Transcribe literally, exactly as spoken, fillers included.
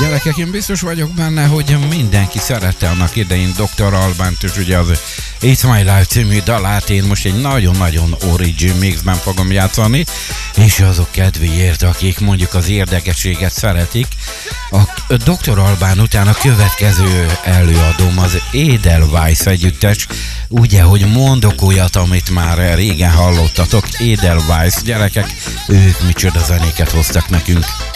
Gyerekek, én biztos vagyok benne, hogy mindenki szerette annak idején doktor Albánt, és ugye az It's My Life című dalát én most egy nagyon-nagyon origin mixben fogom játszani, és azok kedvéért, akik mondjuk az érdekességet szeretik. A doktor Albán után a következő előadóm az Edelweiss együttes, ugye, hogy mondok olyat, amit már régen hallottatok, Edelweiss, gyerekek, ők micsoda zenéket hoztak nekünk.